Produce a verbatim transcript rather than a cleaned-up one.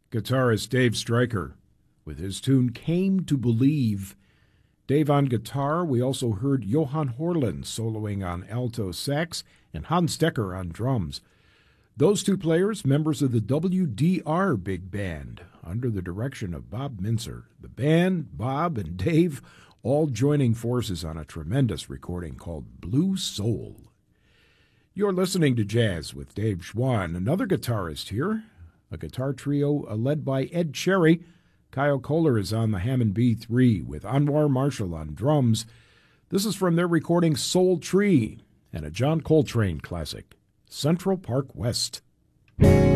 guitarist Dave Stryker with his tune Came to Believe. Dave on guitar. We also heard Johan Horland soloing on alto sax and Hans Decker on drums. Those two players, members of the W D R Big Band, under the direction of Bob Mintzer. The band, Bob, and Dave all joining forces on a tremendous recording called Blue Soul. You're listening to Jazz with Dave Schwann, another guitarist here, a guitar trio led by Ed Cherry. Kyle Kohler is on the Hammond B three with Anwar Marshall on drums. This is from their recording Soul Tree and a John Coltrane classic, Central Park West.